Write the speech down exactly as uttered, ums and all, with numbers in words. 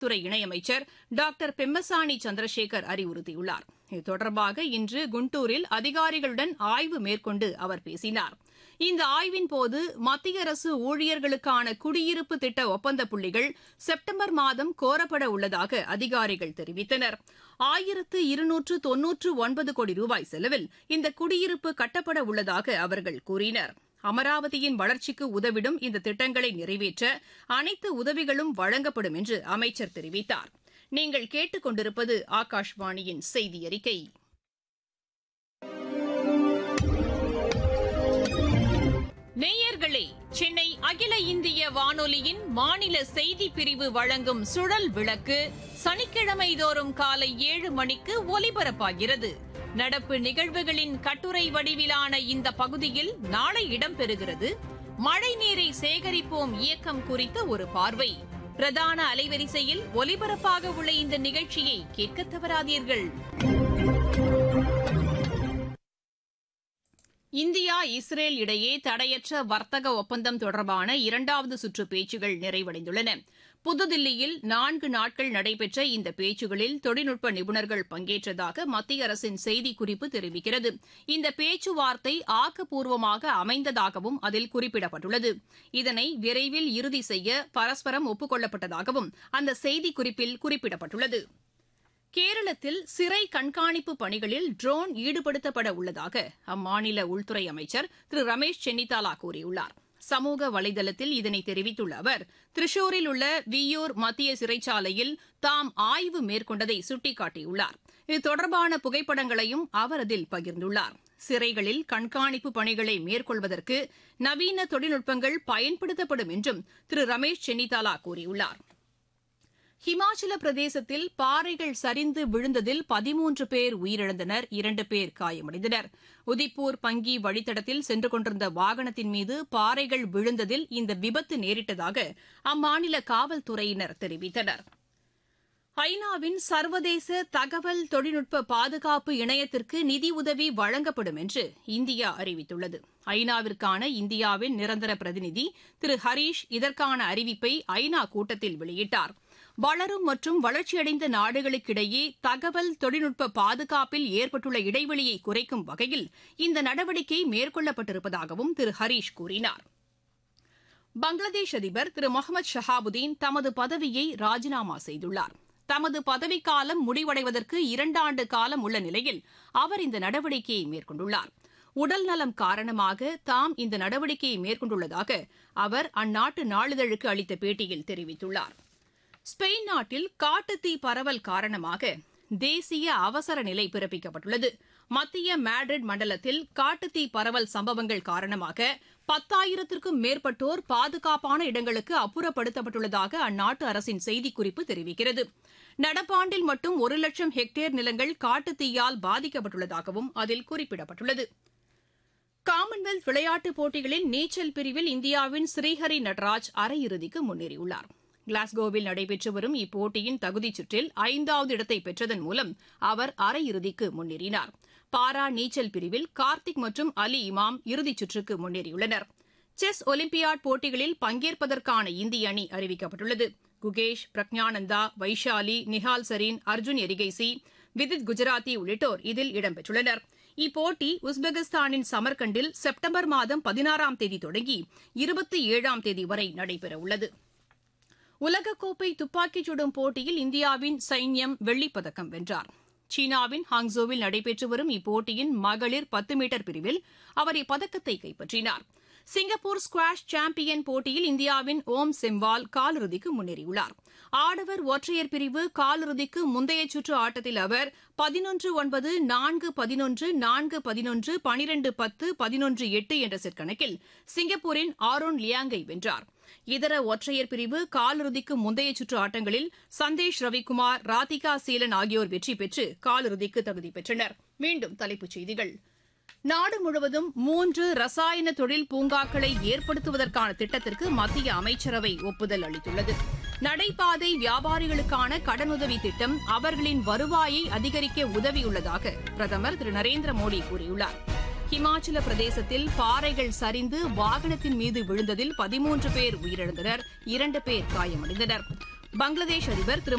துறை இணையமைச்சர் டாக்டர் பெம்மசானி சந்திரசேகர் அறிவுறுத்தியுள்ளார். இது தொடர்பாக இன்று குண்டூரில் அதிகாரிகளுடன் ஆய்வு மேற்கொண்டு அவர் பேசினார். இந்த ஆய்வின்போது மத்திய அரசு ஊழியர்களுக்கான குடியிருப்பு திட்ட ஒப்பந்த புள்ளிகள் செப்டம்பர் மாதம் கோரப்பட உள்ளதாக அதிகாரிகள் தெரிவித்தனர். ஆயிரத்து இருநூற்று தொன்னூற்று ஒன்பது கோடி ரூபாய் செலவில் இந்த குடியிருப்பு கட்டப்பட உள்ளதாக அவர்கள் கூறினர். அமராவதியின் வளர்ச்சிக்கு உதவிடும் இந்த திட்டங்களை நிறைவேற்ற அனைத்து உதவிகளும் வழங்கப்படும் என்று அமைச்சர் தெரிவித்தார். நீங்கள் கேட்டுக் கொண்டிருப்பது ஆகாஷ்வாணியின் செய்தி அறிக்கை. நேயர்களே, சென்னை அகில இந்திய வானொலியின் மாநில செய்தி பிரிவு வழங்கும் சுழல் விளக்கு சனிக்கிழமை தோறும் காலை ஏழு மணிக்கு ஒலிபரப்பாகிறது. நடப்பு நிகழ்வுகளின் கட்டுரை வடிவிலான இந்த பகுதியில் நாளை இடம்பெறுகிறது மழை நீரை சேகரிப்போம் இயக்கம் குறித்த ஒரு பார்வை. பிரதான அலைவரிசையில் ஒலிபரப்பாக உள்ள இந்த நிகழ்ச்சியை கேட்க தவறாதீர்கள். இந்தியா இஸ்ரேல் இடையே தடையற்ற வர்த்தக ஒப்பந்தம் தொடர்பான இரண்டாவது சுற்று பேச்சுகள் நிறைவடைந்துள்ளன. புதுதில்லியில் நான்கு நாட்கள் நடைபெற்ற இந்த பேச்சுகளில் தொழில்நுட்ப நிபுணர்கள் பங்கேற்றதாக மத்திய அரசின் செய்திக்குறிப்பு தெரிவிக்கிறது. இந்த பேச்சுவார்த்தை ஆக்கப்பூர்வமாக அமைந்ததாகவும் அதில் குறிப்பிடப்பட்டுள்ளது. இதனை விரைவில் இறுதி செய்ய பரஸ்பரம் ஒப்புக் கொள்ளப்பட்டதாகவும் அந்த செய்திக்குறிப்பில் குறிப்பிடப்பட்டுள்ளது. கேரளத்தில் சிறை கண்காணிப்பு பணிகளில் ட்ரோன் ஈடுபடுத்தப்பட உள்ளதாக அம்மாநில உள்துறை அமைச்சர் திரு ரமேஷ் சென்னிதாலா கூறியுள்ளார். சமூக வலைதளத்தில் இதனை தெரிவித்துள்ள அவர், திரிசூரில் உள்ள வியூர் மத்திய சிறைச்சாலையில் தாம் ஆய்வு மேற்கொண்டதை சுட்டிக்காட்டியுள்ளார். இது தொடர்பான புகைப்படங்களையும் அவர் அதில் பகிர்ந்துள்ளார். சிறைகளில் கண்காணிப்பு பணிகளை மேற்கொள்வதற்கு நவீன தொழில்நுட்பங்கள் பயன்படுத்தப்படும் என்றும் திரு ரமேஷ் சென்னிதாலா கூறியுள்ளார். ஹிமாச்சல பிரதேசத்தில் பாறைகள் சரிந்து விழுந்ததில் பதிமூன்று பேர் உயிரிழந்தனர், இரண்டு பேர் காயமடைந்தனர். உதிப்பூர் பங்கி வழித்தடத்தில் சென்று கொண்டிருந்த வாகனத்தின் மீது பாறைகள் விழுந்ததில் இந்த விபத்து நேரிட்டதாக அம்மாநில காவல்துறையினர் தெரிவித்தனர். ஐநாவின் சர்வதேச தகவல் தொழில்நுட்ப பாதுகாப்பு இணையத்திற்கு நிதியுதவி வழங்கப்படும் என்று இந்தியா அறிவித்துள்ளது. ஐநாவிற்கான இந்தியாவின் நிரந்தர பிரதிநிதி திரு ஹரீஷ் இதற்கான அறிவிப்பை ஐநா கூட்டத்தில் வெளியிட்டார். வளரும் மற்றும் வளர்ச்சியடைந்த நாடுகளுக்கிடையே தகவல் தொழில்நுட்ப பாதுகாப்பில் ஏற்பட்டுள்ள இடைவெளியை குறைக்கும் வகையில் இந்த நடவடிக்கை மேற்கொள்ளப்பட்டிருப்பதாகவும் திரு ஹரீஷ் கூறினார். பங்களாதேஷ் அதிபர் திரு முகமது ஷஹாபுதீன் தமது பதவியை ராஜினாமா செய்துள்ளார். தமது பதவிக்காலம் முடிவடைவதற்கு இரண்டாண்டு காலம் உள்ள நிலையில் அவர் இந்த நடவடிக்கையை மேற்கொண்டுள்ளார். உடல்நலம் காரணமாக தாம் இந்த நடவடிக்கையை மேற்கொண்டுள்ளதாக அவர் அந்நாட்டு நாளிதழுக்கு அளித்த பேட்டியில் தெரிவித்துள்ளார். ஸ்பெயின் நாட்டில் காட்டுத்தீ பரவல் காரணமாக தேசிய அவசர நிலை பிறப்பிக்கப்பட்டுள்ளது. மத்திய மேட்ரிட் மண்டலத்தில் காட்டுத்தீ பரவல் சம்பவங்கள் காரணமாக பத்தாயிரத்திற்கும் மேற்பட்டோர் பாதுகாப்பான இடங்களுக்கு அப்புறப்படுத்தப்பட்டுள்ளதாக அந்நாட்டு அரசின் செய்திக்குறிப்பு தெரிவிக்கிறது. நடப்பாண்டில் மட்டும் ஒரு லட்சம் ஹெக்டேர் நிலங்கள் காட்டுத்தீயால் பாதிக்கப்பட்டுள்ளதாகவும் அதில் குறிப்பிடப்பட்டுள்ளது. காமன்வெல்த் விளையாட்டுப் போட்டிகளில் நீச்சல் பிரிவில் இந்தியாவின் ஸ்ரீஹரி நடராஜ் அரையிறுதிக்கு முன்னேறியுள்ளார். கிளாஸ்கோவில் நடைபெற்று வரும் இப்போட்டியின் தகுதிச் சுற்றில் ஐந்தாவது இடத்தை பெற்றதன் மூலம் அவர் அரையிறுதிக்கு முன்னேறினார். பாரா நீச்சல் பிரிவில் கார்த்திக் மற்றும் அலி இமாம் இறுதிச் சுற்றுக்கு முன்னேறியுள்ளனர். செஸ் ஒலிம்பியாட் போட்டிகளில் பங்கேற்பதற்கான இந்திய அணி அறிவிக்கப்பட்டுள்ளது. குகேஷ், பிரக்ஞானந்தா, வைஷாலி, நிஹால் சரீன், அர்ஜுன் எரிகைசி, விதித் குஜராத்தி உள்ளிட்டோர் இதில் இடம்பெற்றுள்ளனர். இப்போட்டி உஸ்பெகிஸ்தானின் சமர்கண்டில் செப்டம்பர் மாதம் பதினாறாம் தேதி தொடங்கி இருபத்தி ஏழாம் தேதி வரை நடைபெறவுள்ளது. உலகக்கோப்பை துப்பாக்கிச் சுடும் போட்டியில் இந்தியாவின் சைன்யம் வெள்ளிப்பதக்கம் வென்றார். சீனாவின் ஹாங்ஸோவில் நடைபெற்று வரும் இப்போட்டியின் மகளிர் பத்து மீட்டர் பிரிவில் அவர் இப்பதக்கத்தை கைப்பற்றினார். சிங்கப்பூர் ஸ்குவாஷ் சாம்பியன் போட்டியில் இந்தியாவின் ஓம் செம்வால் காலிறுதிக்கு முன்னேறியுள்ளார். ஆடவர் ஒற்றையர் பிரிவு காலிறுதிக்கு முந்தைய சுற்று ஆட்டத்தில் அவர் பதினொன்று ஒன்பது, நான்கு பதினொன்று, நான்கு பதினொன்று, பனிரெண்டு பத்து, பதினொன்று எட்டு என்ற செட் கணக்கில் சிங்கப்பூரின் ஆரோன் லியாங்கை வென்றார். இதர ஒற்றையர் பிரிவு காலிறுதிக்கு முந்தைய சுற்று ஆட்டங்களில் சந்தேஷ் ரவிக்குமார், ராதிகா சீலன் ஆகியோர் வெற்றி பெற்று காலிறுதிக்கு தகுதி பெற்றனர். மீண்டும் தலைப்புச் செய்திகள். நாடு முழுவதும் மூன்று ரசாயன தொழில் பூங்காக்களை ஏற்படுத்துவதற்கான திட்டத்திற்கு மத்திய அமைச்சரவை ஒப்புதல் அளித்துள்ளது. நடைபாதை வியாபாரிகளுக்கான கடனுதவி திட்டம் அவர்களின் வருவாயை அதிகரிக்க உதவியுள்ளதாக பிரதமர் திரு நரேந்திர மோடி கூறியுள்ளார். ஹிமாச்சல பிரதேசத்தில் பாறைகள் சரிந்து வாகனத்தின் மீது விழுந்ததில் பதிமூன்று பேர் உயிரிழந்தனர், இரண்டு பேர் காயமடைந்தனர். பங்களாதேஷ் அதிபர் திரு